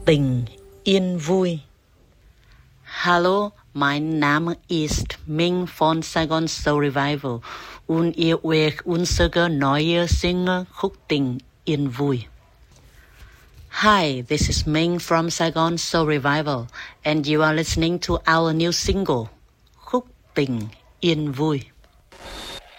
tình yên vui. Hallo, mein Name ist Ming von Saigon Soul Revival und ihr hört unsere neue Single Khúc Tình Yên Vui. Hi, this is Ming from Saigon Soul Revival and you are listening to our new single Khúc Tình Yên Vui.